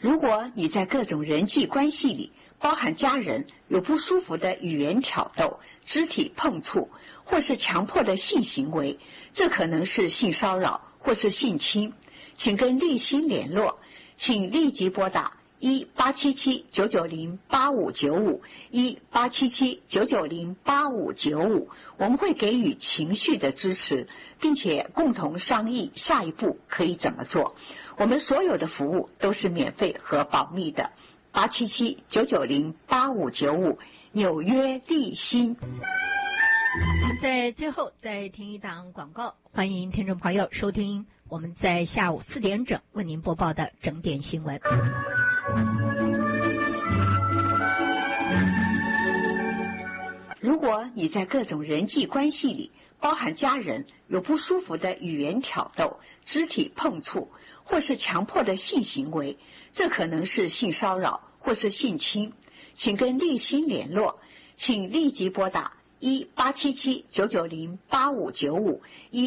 如果你在各种人际关系里，包含家人，有不舒服的语言挑逗、肢体碰触，或是强迫的性行为，这可能是性骚扰或是性侵，请跟立新联络，请立即拨打1-877-990-8595 1-877-990-8595，我们会给予情绪的支持，并且共同商议下一步可以怎么做。我们所有的服务都是免费和保密的。877-990-8595，纽约立新。 在最后再听一档广告，欢迎听众朋友收听我们在下午4点整为您播报的整点新闻。 如果你在各种人际关系里，包含家人，有不舒服的语言挑逗、肢体碰触，或是强迫的性行为，这可能是性骚扰或是性侵，请跟立新联络，请立即拨打1-877-990-8595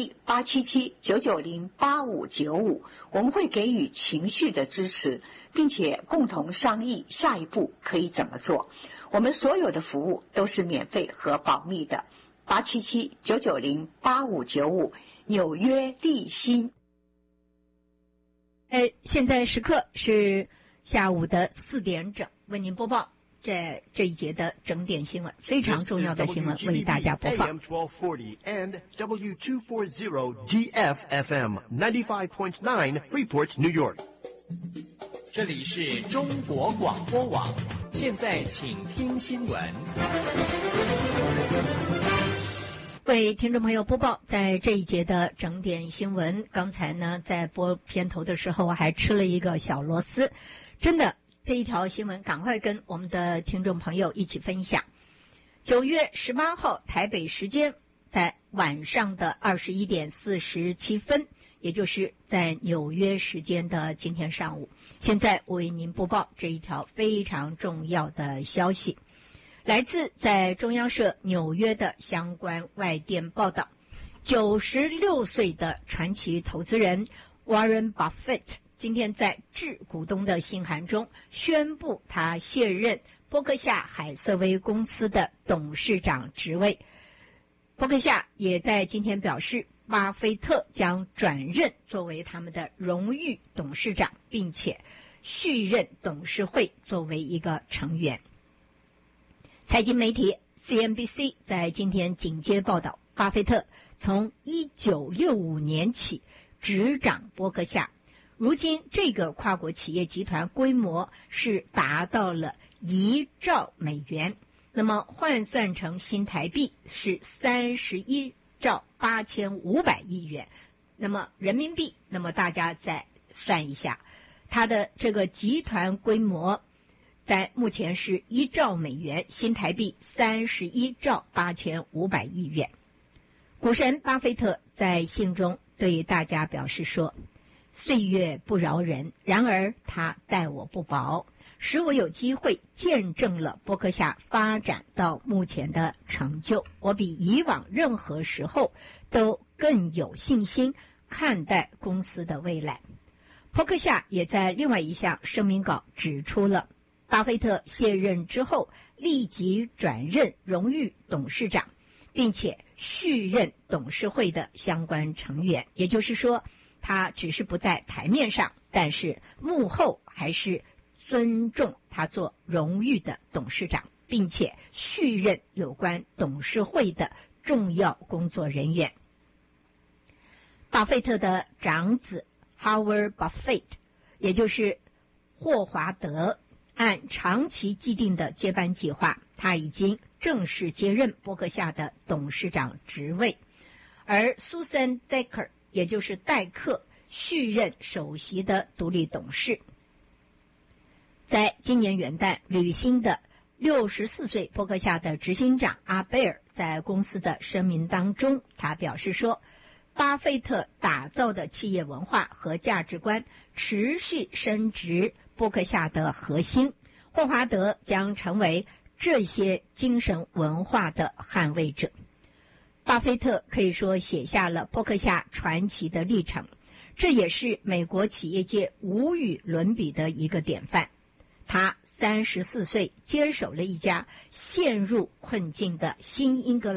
1-877-990-8595，我们会给予情绪的支持，并且共同商议下一步可以怎么做。我们所有的服务都是免费和保密的。877-990-8595，纽约立新。 现在时刻是下午的4点整，为您播报这一节的整点新闻，非常重要的新闻为大家播放。 AM1240 and W240 GFFM 95.9 Freeport, New York。 这里是中国广播网，现在请听新闻。 为听众朋友播报在这一节的整点新闻。刚才呢，在播片头的时候，我还吃了一个小螺丝。真的，这一条新闻赶快跟我们的听众朋友一起分享。9月18号台北时间在晚上的21点47分，也就是在纽约时间的今天上午。现在我为您播报这一条非常重要的消息。来自在中央社纽约的相关外电报道，96岁的传奇投资人 Warren Buffett 今天在致股东的信函中宣布他卸任波克夏海瑟薇公司的董事长职位。波克夏也在今天表示，巴菲特将转任作为他们的荣誉董事长，并且续任董事会作为一个成员。财经媒体 CNBC 在今天紧接报道，巴菲特从1965年起执掌波克夏，如今这个跨国企业集团规模是达到了1兆美元，那么换算成新台币是31兆8500亿元，那么人民币，那么大家再算一下，它的这个集团规模在目前是1兆美元，新台币31兆8500亿元。股神巴菲特在信中对大家表示说，岁月不饶人，然而他待我不薄，使我有机会见证了波克夏发展到目前的成就。我比以往任何时候都更有信心看待公司的未来。波克夏也在另外一项声明稿指出了巴菲特卸任之后立即转任荣誉董事长，并且续任董事会的相关成员，也就是说他只是不在台面上，但是幕后还是尊重他做荣誉的董事长，并且续任有关董事会的重要工作人员。巴菲特的长子 Howard Buffett， 也就是霍华德，按长期既定的接班计划，他已经正式接任波克夏的董事长职位，而 Susan Decker， 也就是戴克，续任首席的独立董事。在今年元旦履新的64岁波克夏的执行长阿贝尔在公司的声明当中，他表示说，巴菲特打造的企业文化和价值观持续深植波克夏的核心，霍华德将成为这些精神文化的捍卫者。巴菲特可以说写下了波克夏传奇的历程， 这也是美国企业界无与伦比的一个典范。他34岁接手了一家陷入困境的新英格兰